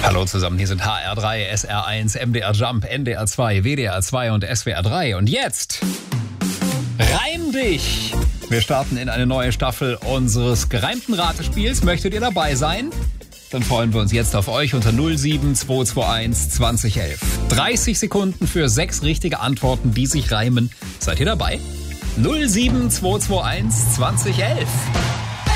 Hallo zusammen, hier sind HR3, SR1, MDR Jump, NDR 2, WDR 2 und SWR 3. Und jetzt Reim dich! Wir starten in eine neue Staffel unseres gereimten Ratespiels. Möchtet ihr dabei sein? Dann freuen wir uns jetzt auf euch unter 07221 2011. 30 Sekunden für 6 richtige Antworten, die sich reimen. Seid ihr dabei? 07221 2011.